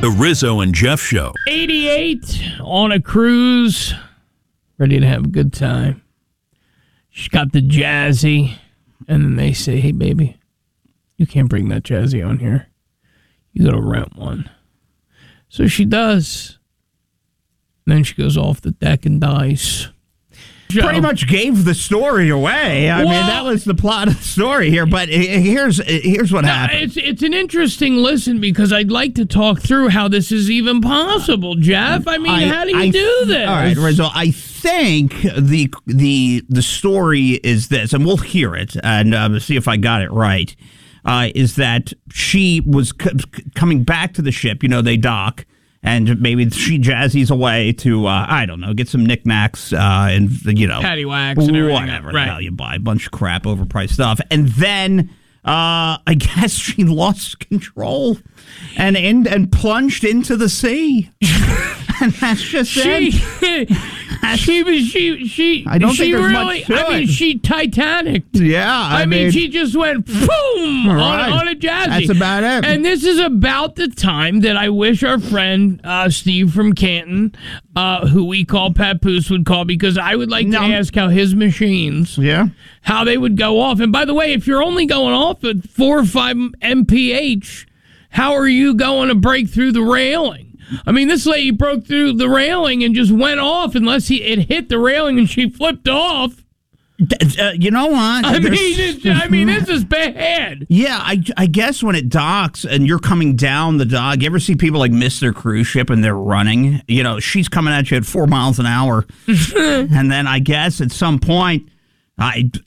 The Rizzo and Jeff Show. 88 on a cruise, ready to have a good time. She's got the Jazzy, and then they say, hey, baby, you can't bring that Jazzy on here. You got to rent one. So she does. Then she goes off the deck and dies. Pretty much gave the story away. I mean, that was the plot of the story here. But here's what happened. It's an interesting listen because I'd like to talk through how this is even possible, Jeff. I mean, how do you do this? All right, Rizzo. I think the story is this, and we'll hear it and see if I got it right. Is that she was coming back to the ship? You know, they dock. And maybe she jazzies away to, I don't know, get some knickknacks and, you know. Paddywhacks and everything. Whatever the hell you buy. A bunch of crap, overpriced stuff. And then I guess she lost control and plunged into the sea. And that's just it. I don't think there's much to it. I mean, she Titanicked. Yeah. I mean, she just went boom on a Jazzy. That's about it. And this is about the time that I wish our friend Steve from Canton, who we call Papoose, would call, because I would like to ask how his machines, how they would go off. And by the way, if you're only going off at 4 or 5 mph, how are you going to break through the railing? I mean, this lady broke through the railing and just went off unless it hit the railing and she flipped off. You know what? I mean, this is bad. Yeah, I guess when it docks and you're coming down the dock, you ever see people like miss their cruise ship and they're running? You know, she's coming at you at 4 miles an hour. And then I guess at some point, did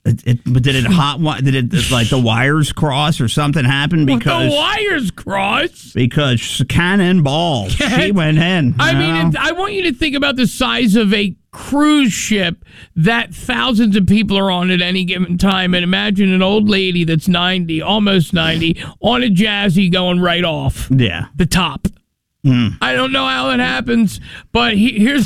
like the wires cross or something happen? Because the wires cross? Because cannonball, she went in. I mean, I want you to think about the size of a cruise ship that thousands of people are on at any given time, and imagine an old lady that's 90, almost 90, on a Jazzy going right off. Yeah, the top. I don't know how it happens, but here's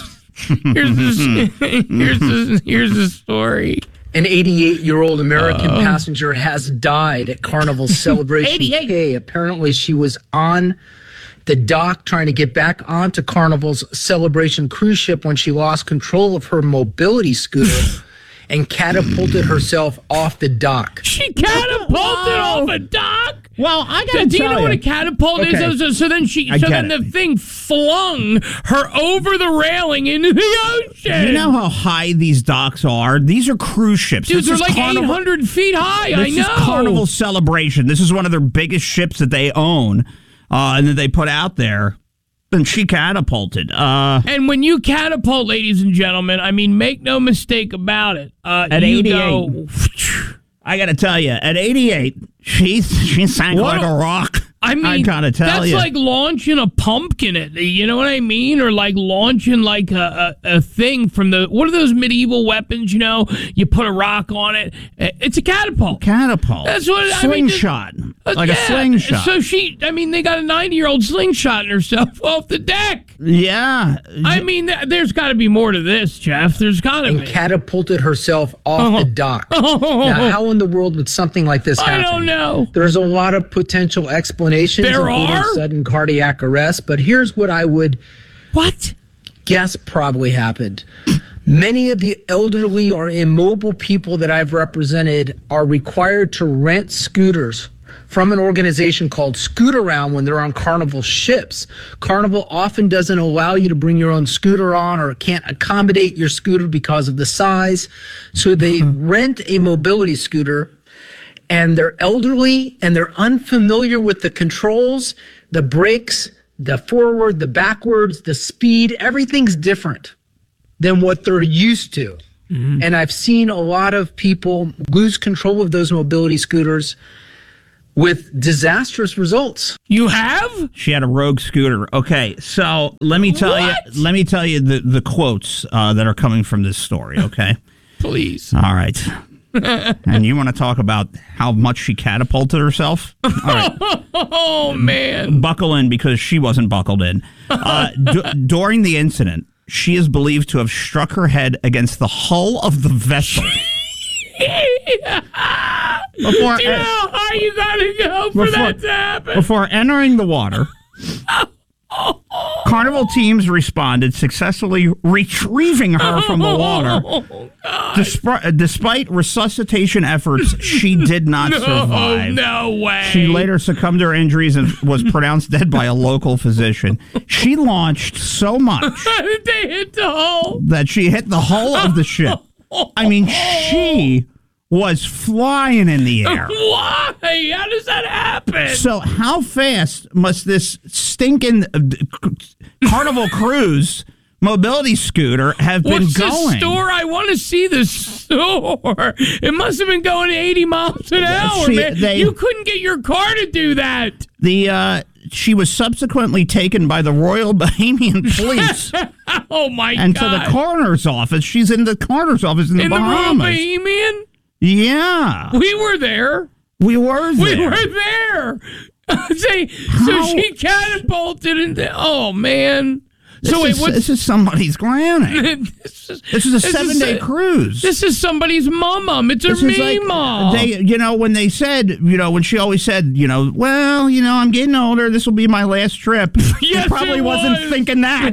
the story. An 88-year-old American passenger has died at Carnival's Celebration K. Apparently, she was on the dock trying to get back onto Carnival's Celebration cruise ship when she lost control of her mobility scooter and catapulted herself off the dock. She catapulted off a dock? Well, I gotta do you know what a catapult is? So then the thing flung her over the railing into the ocean. You know how high these docks are? These are cruise ships. Dude, they're like 800 feet high. I know. This is Carnival Celebration. This is one of their biggest ships that they own, and that they put out there. And she catapulted. And when you catapult, ladies and gentlemen, I mean, make no mistake about it. At 88. I got to tell you, at 88, she sank like a rock. I mean, I gotta tell that's like launching a pumpkin at me. You know what I mean? Or like launching like a thing from what are those medieval weapons? You know, you put a rock on it. It's a catapult. Catapult. That's what slingshot. Like a slingshot. So they got a 90-year-old slingshotting herself off the deck. Yeah. I mean, there's got to be more to this, Jeff. There's got to be. And catapulted herself off the dock. Now, how in the world would something like this happen? I don't know. There's a lot of potential explanations. There are sudden cardiac arrest, but here's what I would guess probably happened. Many of the elderly or immobile people that I've represented are required to rent scooters from an organization called Scootaround when they're on Carnival ships. Carnival often doesn't allow you to bring your own scooter on or can't accommodate your scooter because of the size. So they rent a mobility scooter, and they're elderly and they're unfamiliar with the controls, the brakes, the forward, the backwards, the speed. Everything's different than what they're used to. Mm-hmm. And I've seen a lot of people lose control of those mobility scooters with disastrous results. You have? She had a Rogue scooter. Okay, so let me tell you the quotes that are coming from this story, okay? Please. All right. And you want to talk about how much she catapulted herself? All right. Oh, man. Buckle in, because she wasn't buckled in. During the incident, she is believed to have struck her head against the hull of the vessel. Do you know how high you got to go for that to happen? Before entering the water, Carnival teams responded, successfully retrieving her from the water. Despite resuscitation efforts, she did not survive. No way. She later succumbed to her injuries and was pronounced dead by a local physician. She launched so much Did they hit the hull? that she hit the hull of the ship. I mean, she was flying in the air. Why? How does that happen? So how fast must this stinking Carnival Cruise mobility scooter have been What's going? the store? I want to see the store. It must have been going 80 miles an hour, man. You couldn't get your car to do that. She was subsequently taken by the Royal Bahamian Police. Oh, my God. And to the coroner's office. She's in the coroner's office in the Bahamas. In the Royal Bahamian? Yeah. We were there. We were there. So she catapulted into... Oh, man. This is somebody's granny. This is a 7-day cruise. This is somebody's mom. It's her mom. When they said, when she always said, well, I'm getting older. This will be my last trip. Yes, he probably wasn't thinking that.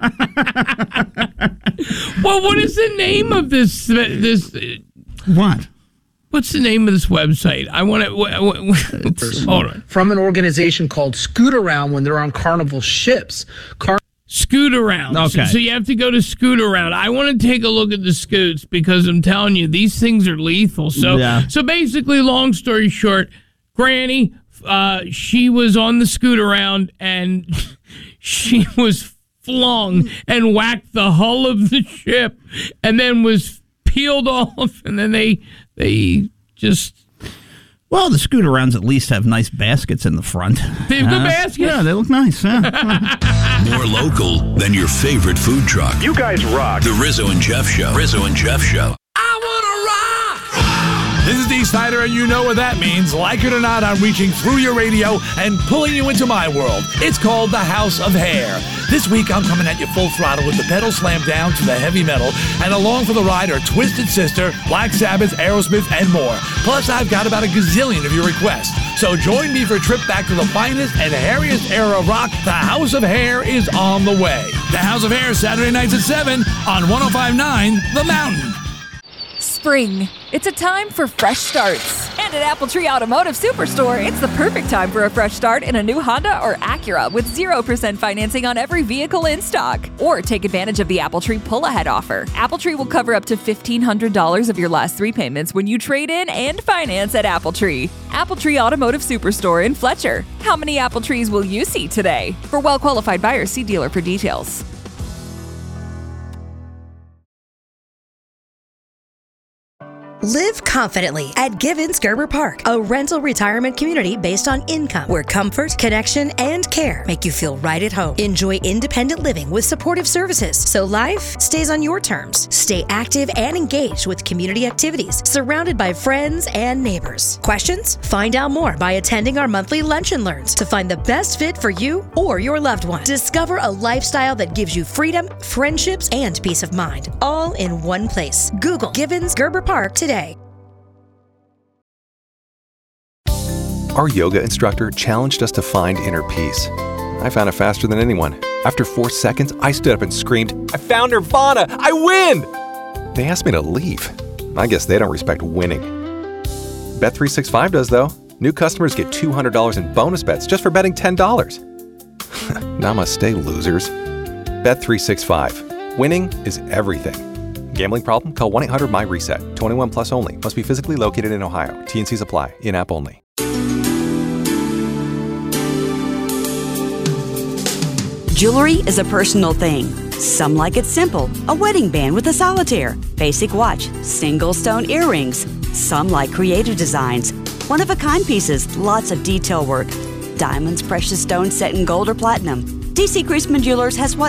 Well, what is the name of this? What? What's the name of this website? I want to... Hold on. From an organization called Scootaround when they're on Carnival ships. Scootaround. Okay. So you have to go to Scootaround. I want to take a look at the scoots because I'm telling you, these things are lethal. So basically, long story short, Granny, she was on the Scootaround and she was flung and whacked the hull of the ship and then was peeled off, and then they just... Well, the Scootarounds at least have nice baskets in the front. They have good baskets? Yeah, they look nice. More local than your favorite food truck. You guys rock. The Rizzo and Jeff Show. Rizzo and Jeff Show. I want to rock! This is Dee Snider, and you know what that means. Like it or not, I'm reaching through your radio and pulling you into my world. It's called the House of Hair. This week, I'm coming at you full throttle with the pedal slammed down to the heavy metal, and along for the ride are Twisted Sister, Black Sabbath, Aerosmith, and more. Plus, I've got about a gazillion of your requests. So join me for a trip back to the finest and hairiest era of rock. The House of Hair is on the way. The House of Hair, Saturday nights at 7 on 105.9 The Mountain. Spring. It's a time for fresh starts. And at Appletree Automotive Superstore, it's the perfect time for a fresh start in a new Honda or Acura with 0% financing on every vehicle in stock. Or take advantage of the Appletree pull-ahead offer. Appletree will cover up to $1,500 of your last 3 payments when you trade in and finance at Appletree. Appletree Automotive Superstore in Fletcher. How many Appletrees will you see today? For well-qualified buyers, see dealer for details. Live confidently at Givens Gerber Park, a rental retirement community based on income, where comfort, connection, and care make you feel right at home. Enjoy independent living with supportive services, so life stays on your terms. Stay active and engaged with community activities, surrounded by friends and neighbors. Questions? Find out more by attending our monthly Lunch and Learns to find the best fit for you or your loved one. Discover a lifestyle that gives you freedom, friendships, and peace of mind, all in one place. Google Givens Gerber Park today. Our yoga instructor challenged us to find inner peace. I found it faster than anyone. After 4 seconds, I stood up and screamed, "I found Nirvana! I win!" They asked me to leave. I guess they don't respect winning. Bet365 does, though. New customers get $200 in bonus bets just for betting $10. Namaste, losers. Bet365. Winning is everything. Gambling problem? Call 1-800-MY-RESET. 21 plus only. Must be physically located in Ohio. T&Cs apply. In-app only. Jewelry is a personal thing. Some like it simple. A wedding band with a solitaire. Basic watch. Single stone earrings. Some like creative designs. One-of-a-kind pieces. Lots of detail work. Diamonds, precious stones set in gold or platinum. DC Christman Jewelers has what